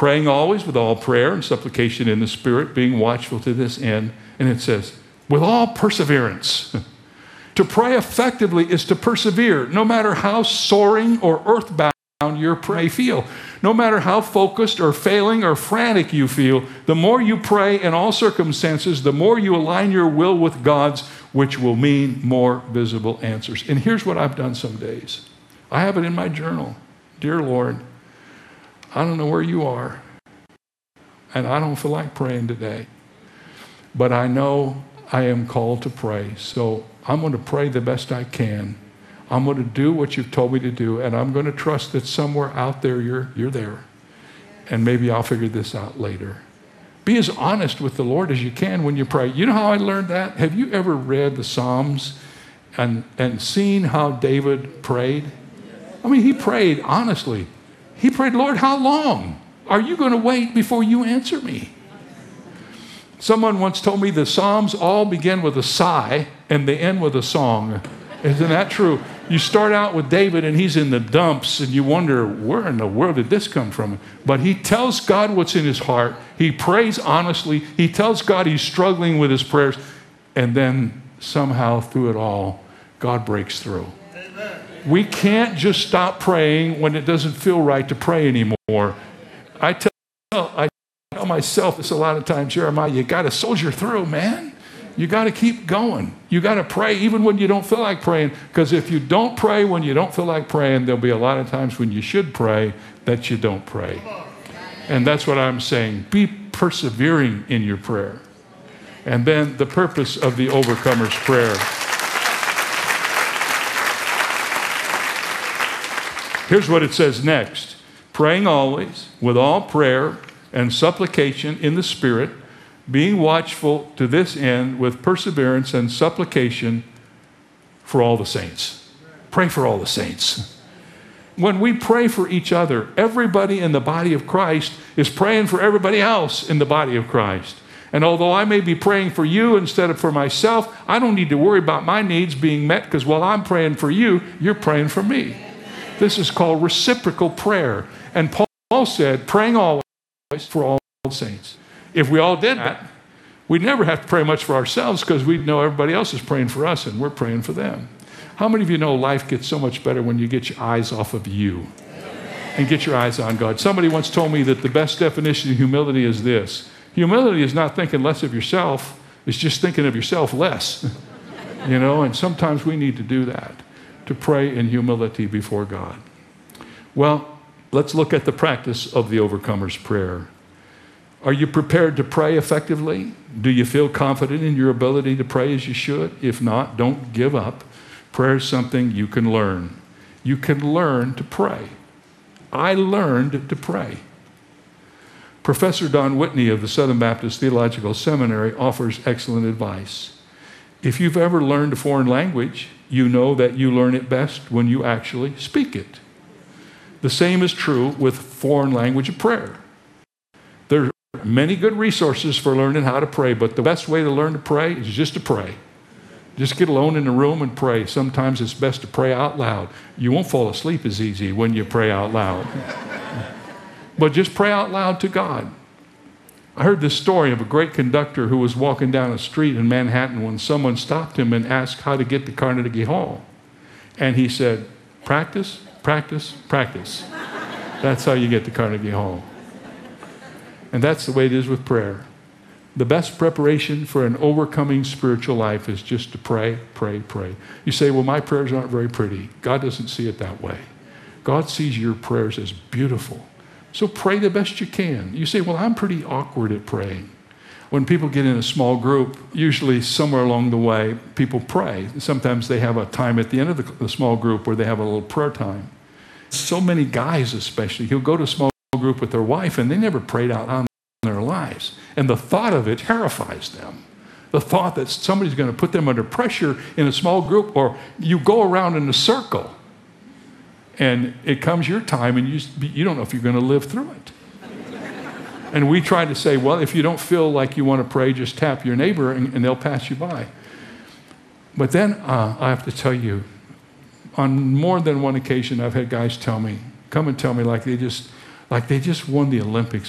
Praying always with all prayer and supplication in the Spirit, being watchful to this end. And it says, with all perseverance. To pray effectively is to persevere, no matter how soaring or earthbound your prayer feel. No matter how focused or failing or frantic you feel, the more you pray in all circumstances, the more you align your will with God's, which will mean more visible answers. And here's what I've done some days. I have it in my journal. Dear Lord, I don't know where you are, and I don't feel like praying today, but I know I am called to pray. So I'm going to pray the best I can. I'm going to do what you've told me to do, and I'm going to trust that somewhere out there you're there. And maybe I'll figure this out later. Be as honest with the Lord as you can when you pray. You know how I learned that? Have you ever read the Psalms and seen how David prayed? I mean, he prayed honestly. He prayed, Lord, how long are you going to wait before you answer me? Someone once told me the Psalms all begin with a sigh and they end with a song. Isn't that true? You start out with David and he's in the dumps and you wonder, where in the world did this come from? But he tells God what's in his heart. He prays honestly. He tells God he's struggling with his prayers. And then somehow through it all, God breaks through. Amen. We can't just stop praying when it doesn't feel right to pray anymore. I tell myself this a lot of times, Jeremiah, you got to soldier through, man. You got to keep going. You got to pray even when you don't feel like praying, because if you don't pray when you don't feel like praying, there'll be a lot of times when you should pray that you don't pray. And that's what I'm saying. Be persevering in your prayer. And then the purpose of the overcomer's prayer. Here's what it says next. Praying always with all prayer and supplication in the Spirit, being watchful to this end with perseverance and supplication for all the saints. Pray for all the saints. When we pray for each other, everybody in the body of Christ is praying for everybody else in the body of Christ. And although I may be praying for you instead of for myself, I don't need to worry about my needs being met, because while I'm praying for you, you're praying for me. This is called reciprocal prayer. And Paul said, praying always for all the saints. If we all did that, we'd never have to pray much for ourselves, because we'd know everybody else is praying for us and we're praying for them. How many of you know life gets so much better when you get your eyes off of you and get your eyes on God? Somebody once told me that the best definition of humility is this. Humility is not thinking less of yourself. It's just thinking of yourself less. You know, and sometimes we need to do that, to pray in humility before God. Well, let's look at the practice of the overcomer's prayer. Are you prepared to pray effectively? Do you feel confident in your ability to pray as you should? If not, don't give up. Prayer is something you can learn. You can learn to pray. I learned to pray. Professor Don Whitney of the Southern Baptist Theological Seminary offers excellent advice. If you've ever learned a foreign language, you know that you learn it best when you actually speak it. The same is true with foreign language of prayer. There are many good resources for learning how to pray, but the best way to learn to pray is just to pray. Just get alone in the room and pray. Sometimes it's best to pray out loud. You won't fall asleep as easy when you pray out loud. But just pray out loud to God. I heard this story of a great conductor who was walking down a street in Manhattan when someone stopped him and asked how to get to Carnegie Hall. And he said, practice, practice, practice. That's how you get to Carnegie Hall. And that's the way it is with prayer. The best preparation for an overcoming spiritual life is just to pray, pray, pray. You say, well, my prayers aren't very pretty. God doesn't see it that way. God sees your prayers as beautiful. So pray the best you can. You say, well, I'm pretty awkward at praying. When people get in a small group, usually somewhere along the way, people pray. Sometimes they have a time at the end of the small group where they have a little prayer time. So many guys especially, he'll go to a small group with their wife and they never prayed out loud in their lives. And the thought of it terrifies them. The thought that somebody's going to put them under pressure in a small group, or you go around in a circle and it comes your time and you don't know if you're going to live through it. And we try to say, well, if you don't feel like you want to pray, just tap your neighbor and they'll pass you by. But then I have to tell you, on more than one occasion, I've had guys come and tell me like they just won the Olympics